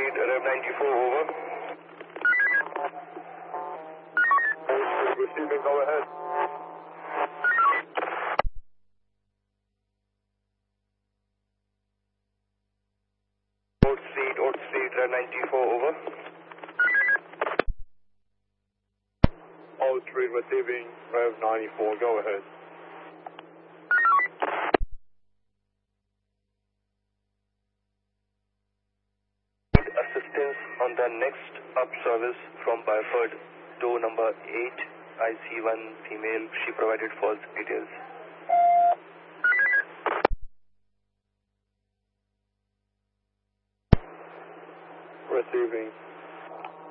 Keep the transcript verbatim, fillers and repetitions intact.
Street, Rev ninety-four, over. Receiving, go ahead. Old Street, Old Street, Rev ninety-four, over. Old Street, receiving, Rev ninety-four, go ahead. Assistance on the next up service from Byford, door number eight, I C one female. She provided false details. Receiving.